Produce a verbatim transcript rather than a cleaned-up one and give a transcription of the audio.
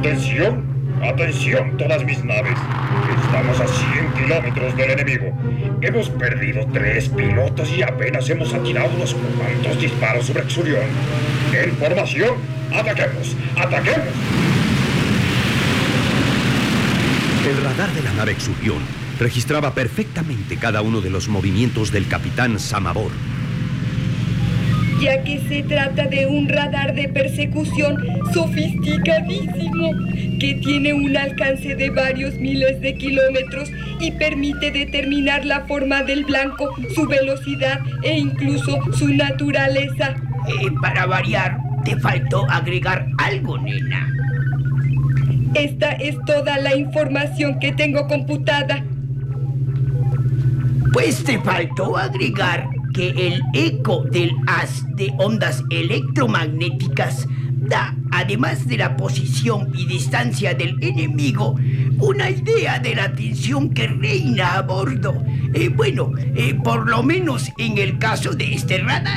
Atención, atención todas mis naves. Estamos a cien kilómetros del enemigo. Hemos perdido tres pilotos y apenas hemos atirado unos cuantos disparos sobre Exurión. En formación, ataquemos, ataquemos. El radar de la nave Exurión registraba perfectamente cada uno de los movimientos del capitán Samabor. Ya que se trata de un radar de persecución sofisticadísimo, que tiene un alcance de varios miles de kilómetros y permite determinar la forma del blanco, su velocidad e incluso su naturaleza. Eh, para variar, te faltó agregar algo, nena. Esta es toda la información que tengo computada. Pues te faltó agregar que el eco del haz de ondas electromagnéticas da, además de la posición y distancia del enemigo, una idea de la tensión que reina a bordo. Eh, bueno, eh, por lo menos en el caso de este radar.